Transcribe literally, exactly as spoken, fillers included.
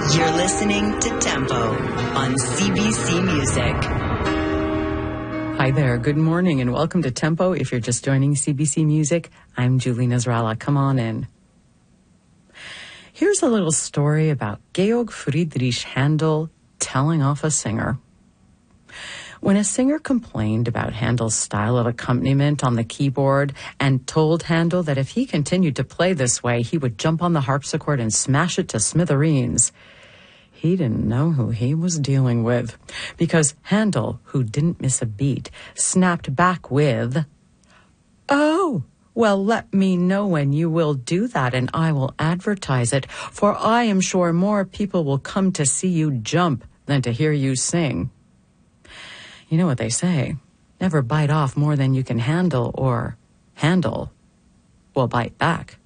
You're listening to Tempo on C B C Music. Hi there. Good morning and welcome to Tempo. If you're just joining C B C Music, I'm Julie Nasrallah. Come on in. Here's a little story about Georg Friedrich Handel telling off a singer. When a singer complained about Handel's style of accompaniment on the keyboard and told Handel that if he continued to play this way, he would jump on the harpsichord and smash it to smithereens, he didn't know who he was dealing with, because Handel, who didn't miss a beat, snapped back with, "Oh, well, let me know when you will do that, and I will advertise it, for I am sure more people will come to see you jump than to hear you sing." You know what they say, never bite off more than you can handle, or Handel will bite back.